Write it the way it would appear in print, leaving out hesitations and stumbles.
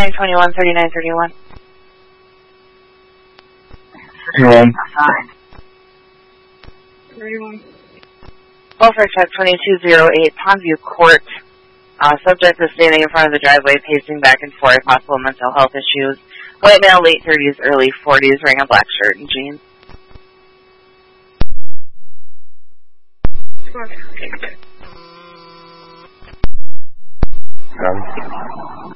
3921, 3931. 31. Welfare check 2208, Pondview Court. Subject is standing in front of the driveway, pacing back and forth, possible mental health issues. White male, late 30s, early 40s, wearing a black shirt and jeans. Sure.